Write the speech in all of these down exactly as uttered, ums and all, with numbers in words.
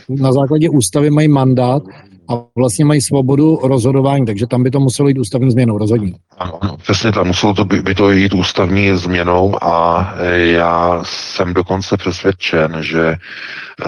na základě ústavy mají mandát a vlastně mají svobodu rozhodování, takže tam by to muselo jít ústavní změnou, rozhodně. Ano, ano, přesně tak, muselo to by, by to jít ústavní změnou a já jsem dokonce přesvědčen, že eh,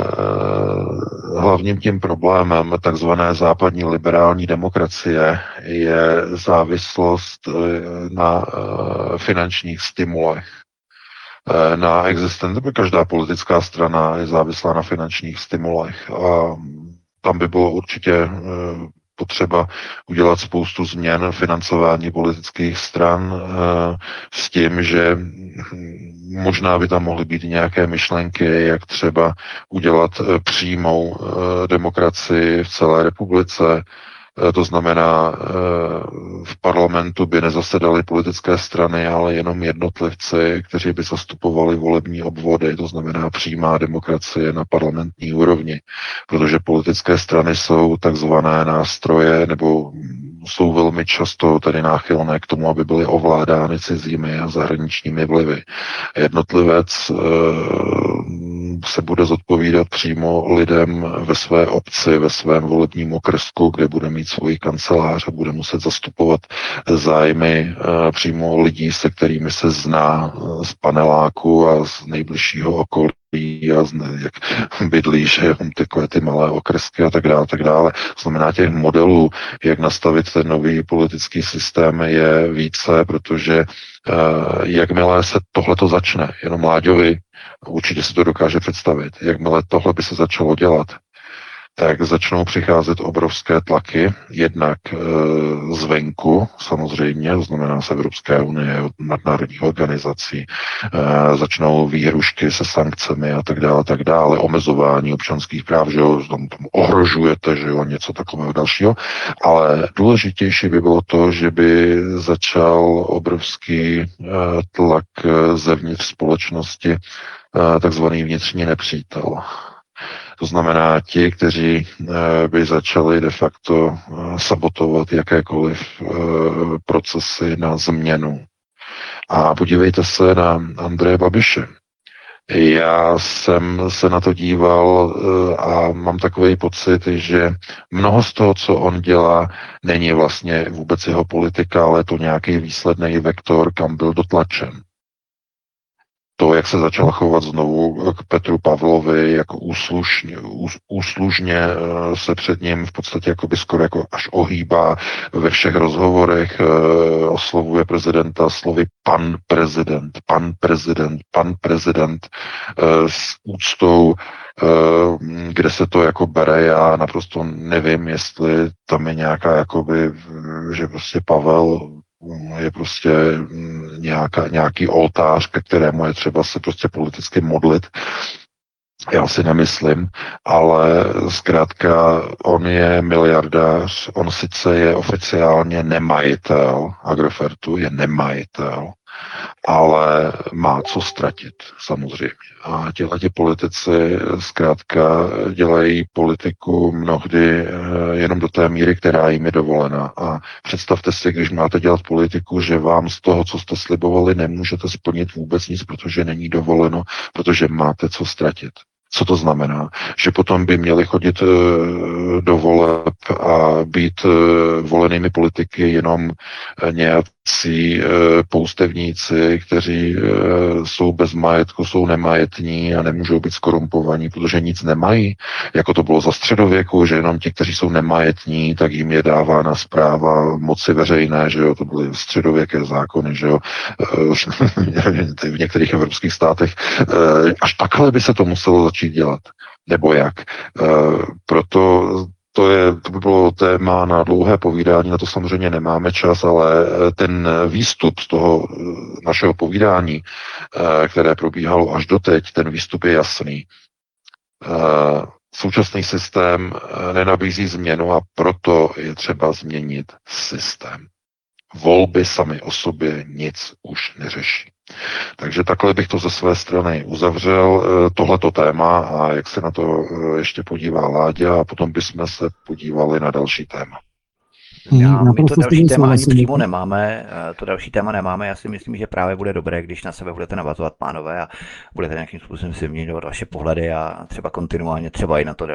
hlavním tím problémem takzvané západní liberální demokracie je závislost eh, na eh, finančních stimulech, eh, na existenci, každá politická strana je závislá na finančních stimulech a tam by bylo určitě eh, potřeba udělat spoustu změn financování politických stran e, s tím, že možná by tam mohly být nějaké myšlenky, jak třeba udělat e, přímou e, demokracii v celé republice. E, to znamená, e, v parlamentu by nezasedaly politické strany, ale jenom jednotlivci, kteří by zastupovali volební obvody, to znamená přímá demokracie na parlamentní úrovni, protože politické strany jsou takzvané nástroje nebo jsou velmi často tedy náchylné k tomu, aby byly ovládány cizími a zahraničními vlivy. Jednotlivec e, se bude zodpovídat přímo lidem ve své obci, ve svém volebním okrsku, kde bude mít svůj kancelář a bude muset zastupovat zájmy e, přímo lidí, se kterými se zná z paneláku a z nejbližšího okolí a z, jak bydlí, že takové ty malé okresky a tak dále, tak dále. To znamená, těch modelů, jak nastavit ten nový politický systém, je více, protože uh, jakmile se tohleto začne, jenom Láďovi určitě si to dokáže představit, jakmile tohle by se začalo dělat, tak začnou přicházet obrovské tlaky, jednak e, zvenku samozřejmě, to znamená z Evropské unie, od nadnárodních organizací, e, začnou výhrušky se sankcemi a tak dále, tak dále, omezování občanských práv, že jo, tam, tam ohrožujete, že jo, něco takového dalšího, ale důležitější by bylo to, že by začal obrovský e, tlak zevnitř společnosti, e, takzvaný vnitřní nepřítel. To znamená ti, kteří by začali de facto sabotovat jakékoliv procesy na změnu. A podívejte se na Andreje Babiše. Já jsem se na to díval a mám takový pocit, že mnoho z toho, co on dělá, není vlastně vůbec jeho politika, ale je to nějaký výsledný vektor, kam byl dotlačen. To, jak se začal chovat znovu k Petru Pavlovi, jako úslužně, úslužně se před ním v podstatě jakoby skoro jako až ohýbá ve všech rozhovorech, oslovuje prezidenta slovy pan prezident, pan prezident, pan prezident s úctou, kde se to jako bere, já naprosto nevím, jestli tam je nějaká jakoby, že prostě Pavel je prostě nějaká, nějaký oltář, ke kterému je třeba se prostě politicky modlit. Já si nemyslím, ale zkrátka on je miliardář, on sice je oficiálně nemajitel Agrofertu, je nemajitel, ale má co ztratit, samozřejmě. A těhleti politici zkrátka dělají politiku mnohdy jenom do té míry, která jim je dovolena. A představte si, když máte dělat politiku, že vám z toho, co jste slibovali, nemůžete splnit vůbec nic, protože není dovoleno, protože máte co ztratit. Co to znamená? Že potom by měli chodit do voleb a být volenými politiky jenom nějací poustevníci, kteří jsou bez majetku, jsou nemajetní a nemůžou být skorumpovaní, protože nic nemají, jako to bylo za středověku, že jenom ti, kteří jsou nemajetní, tak jim je dávána správa moci veřejné, že jo, to byly středověké zákony, že jo, v některých evropských státech. Až takhle by se to muselo začít dělat. Nebo jak? Proto to, je, to by bylo téma na dlouhé povídání, na to samozřejmě nemáme čas, ale ten výstup z toho našeho povídání, které probíhalo až doteď, ten výstup je jasný. Současný systém nenabízí změnu a proto je třeba změnit systém. Volby samy o sobě nic už neřeší. Takže takhle bych to ze své strany uzavřel, tohleto téma, a jak se na to ještě podívá Láďa, a potom bychom se podívali na další téma. Já, my to další téma ani přímo nemáme, to další téma nemáme, já si myslím, že právě bude dobré, když na sebe budete navazovat, pánové, a budete nějakým způsobem si vyměňovat vaše pohledy a třeba kontinuálně třeba i na to